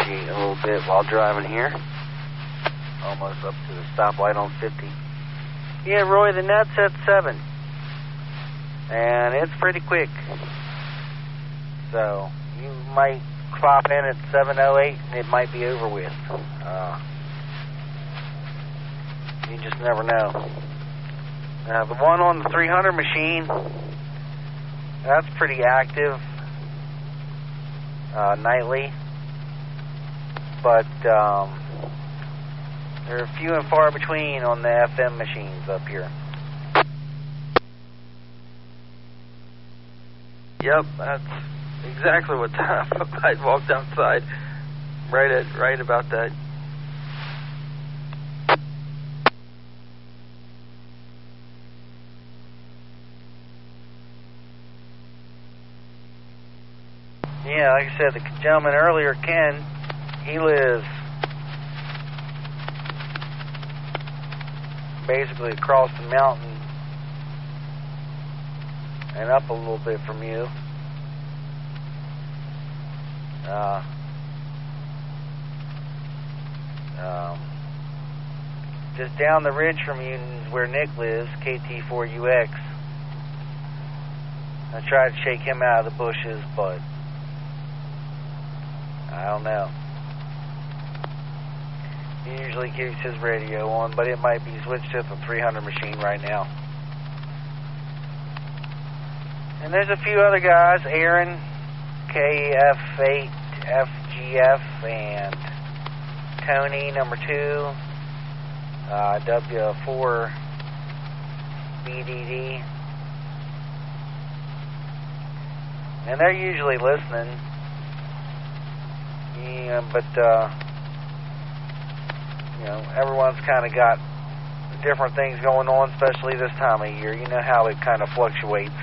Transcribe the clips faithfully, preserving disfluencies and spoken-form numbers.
negotiate a little bit while driving here. Almost up to the stoplight on fifty. Yeah, Roy, the net's at seven. And it's pretty quick. So, you might pop in at seven oh eight and it might be over with. Uh, you just never know. Now, the one on the three hundred machine, that's pretty active uh, nightly. But um, they're few and far between on the F M machines up here. Yep, that's exactly what time I walked outside. Right at right about that. Yeah, like I said, the gentleman earlier, Ken, he lives basically across the mountain and up a little bit from you. Uh, um, just down the ridge from you is where Nick lives, K T four U X. I tried to shake him out of the bushes, but I don't know. He usually keeps his radio on, but it might be switched to the three hundred machine right now. And there's a few other guys, Aaron, K F eight F G F, and Tony, number two, uh, W four B D D. And they're usually listening. Yeah, but, uh, you know, everyone's kind of got different things going on, especially this time of year. You know how it kind of fluctuates.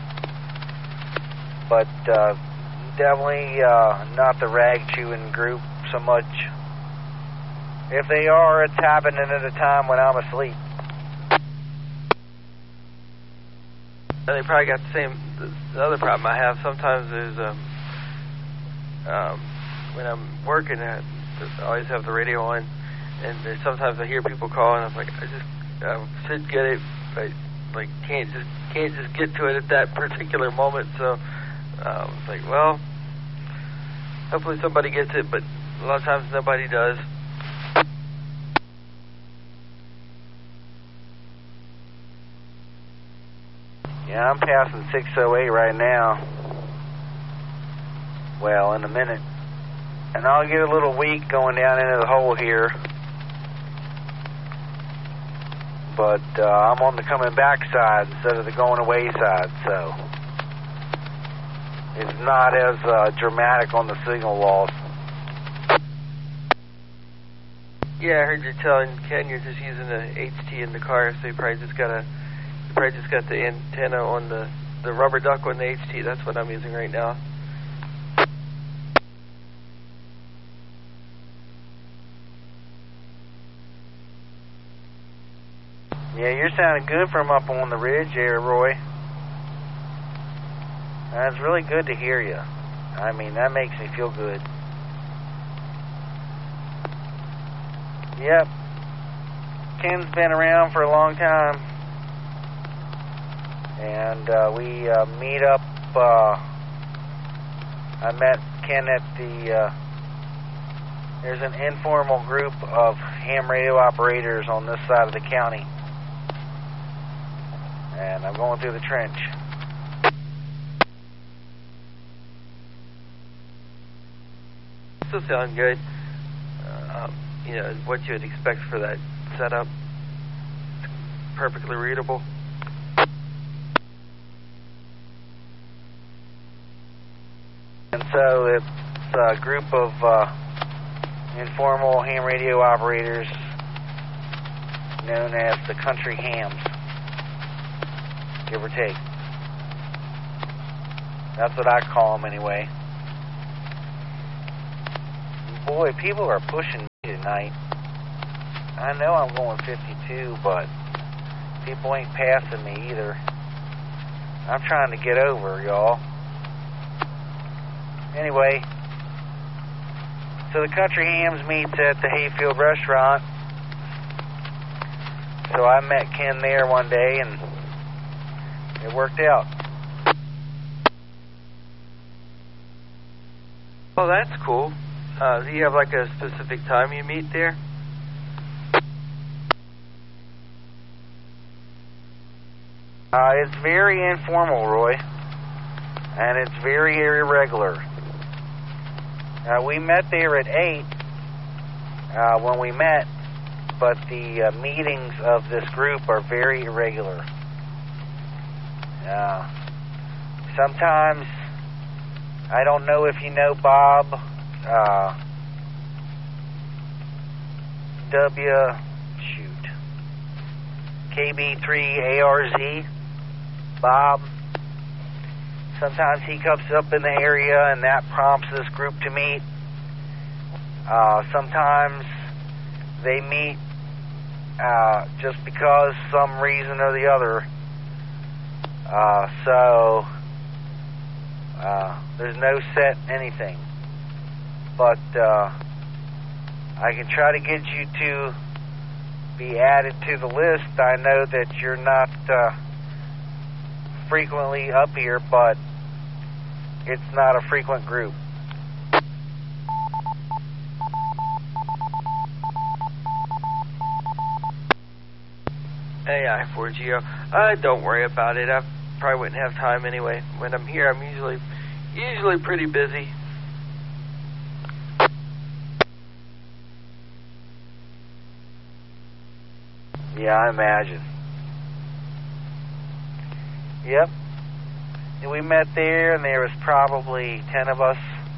But uh, definitely uh, not the rag-chewing group so much. If they are, it's happening at a time when I'm asleep. They probably got the same, the other problem I have sometimes is um, um, when I'm working, I always have the radio on, and sometimes I hear people calling. I'm like, I just I should get it, but like can't just can't just get to it at that particular moment. So um, it's like, well, hopefully somebody gets it, but a lot of times nobody does. Yeah, I'm passing six oh eight right now. Well, in a minute. And I'll get a little weak going down into the hole here. But uh, I'm on the coming back side instead of the going away side, so it's not as uh, dramatic on the signal loss. Yeah, I heard you telling Ken you're just using the H T in the car, so you probably just got a you probably just got the antenna on the the rubber duck on the H T. That's what I'm using right now. Yeah, you're sounding good from up on the ridge there, Roy. That's really good to hear you. I mean, that makes me feel good. Yep. Ken's been around for a long time. And uh, we uh, meet up. Uh, I met Ken at the... Uh, there's an informal group of ham radio operators on this side of the county. And I'm going through the trench. Still sound good. Uh, um, you know, what you would expect for that setup. Perfectly readable. And so it's a group of uh, informal ham radio operators known as the Country Hams. Give or take. That's what I call them anyway. Boy, people are pushing me tonight. I know I'm going fifty-two, but people ain't passing me either. I'm trying to get over, y'all. Anyway, So the Country Hams meets at the Hayfield restaurant. So I met Ken there one day, and it worked out. Oh, that's cool. Uh, do you have like a specific time you meet there? Uh, it's very informal, Roy, and it's very irregular. Uh, we met there at eight uh, when we met, but the uh, meetings of this group are very irregular. Uh, sometimes, I don't know if you know Bob, uh, W, shoot, K B three A R Z, Bob. Sometimes he comes up in the area and that prompts this group to meet. Uh, sometimes they meet uh, just because some reason or the other. Uh, so uh, there's no set anything. But uh, I can try to get you to be added to the list. I know that you're not uh, frequently up here, but it's not a frequent group. A I four G O. Uh, don't worry about it. I probably wouldn't have time anyway. When I'm here, I'm usually usually pretty busy. Yeah, I imagine. Yep. We met there, and there was probably ten of us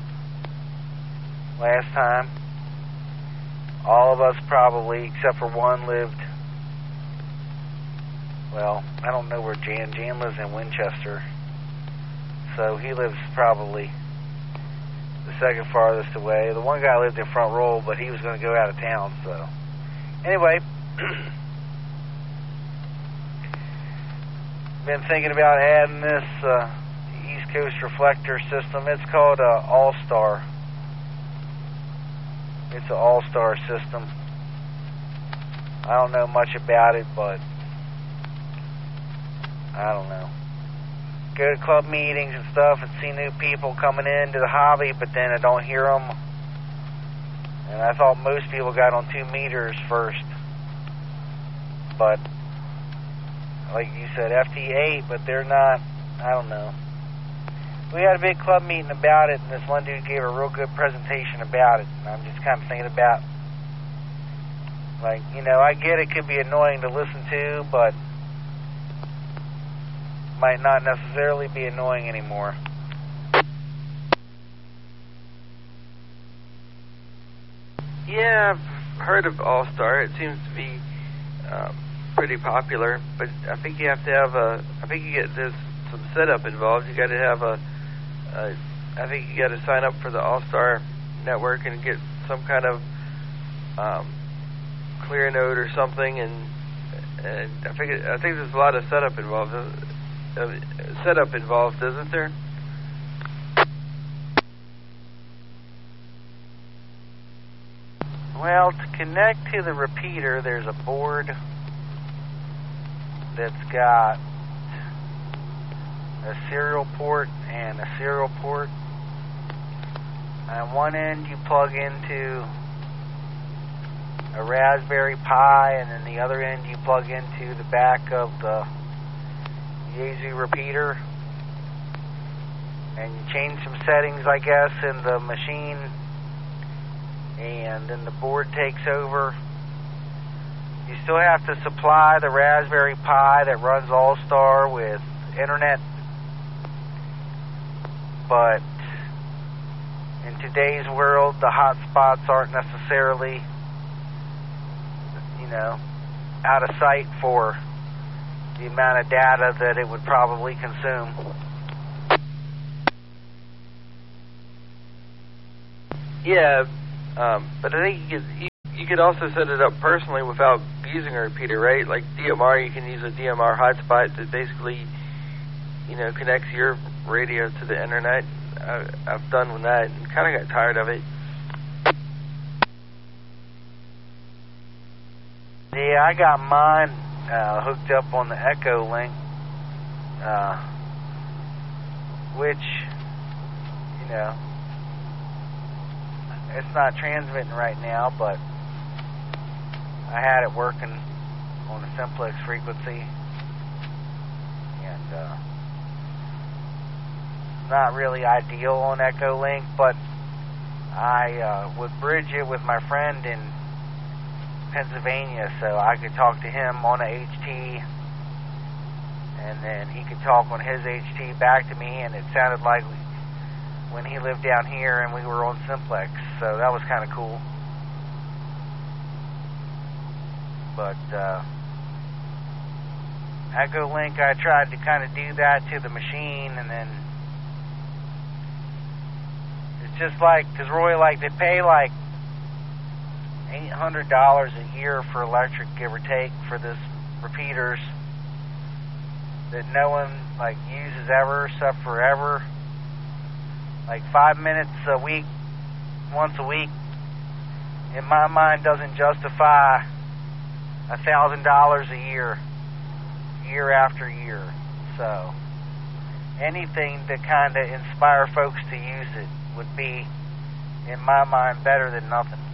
last time. All of us probably, except for one, lived, well, I don't know where Jan, Jan lives in Winchester, so he lives probably the second farthest away. The one guy lived in Front Row, but he was going to go out of town, so. Anyway, been thinking about adding this uh, East Coast reflector system. It's called uh, All-Star. It's an All-Star system. I don't know much about it, but I don't know. Go to club meetings and stuff and see new people coming into the hobby, but then I don't hear them. And I thought most people got on two meters first. But like you said, F T eight, but they're not, I don't know. We had a big club meeting about it, and this one dude gave a real good presentation about it, and I'm just kind of thinking about, like, you know, I get it could be annoying to listen to, but might not necessarily be annoying anymore. Yeah, I've heard of All-Star. It seems to be um, pretty popular, but I think you have to have a, I think you get, there's some setup involved. You got to have a, a, I think you got to sign up for the All-Star network and get some kind of um, clear node or something, and and I think it, I think there's a lot of setup involved. Uh, setup involved, isn't there? Well, to connect to the repeater, there's a board that's got a serial port and a serial port. On one end, you plug into a Raspberry Pi, and then the other end, you plug into the back of the Yaesu repeater. And you change some settings, I guess, in the machine, and then the board takes over. You still have to supply the Raspberry Pi that runs All-Star with internet, but in today's world, the hotspots aren't necessarily, you know, out of sight for the amount of data that it would probably consume. Yeah, um, but I think you could, you, you could also set it up personally without using a repeater, right? Like D M R, you can use a D M R hotspot that basically, you know, connects your radio to the internet. I, I've done with that and kind of got tired of it. Yeah, I got mine uh, hooked up on the Echolink, uh, which, you know, it's not transmitting right now, but I had it working on the simplex frequency, and uh, not really ideal on Echolink, but I uh, would bridge it with my friend in Pennsylvania, so I could talk to him on a H T, and then he could talk on his H T back to me, and it sounded like when he lived down here and we were on simplex, so that was kind of cool. But uh, Echolink, I tried to kind of do that to the machine, and then it's just like, because Roy, like, they pay like eight hundred dollars a year for electric, give or take, for this repeaters that no one, like, uses ever, except forever. Like, five minutes a week, once a week, in my mind, doesn't justify a thousand dollars a year, year after year. So, anything to kind of inspire folks to use it would be, in my mind, better than nothing.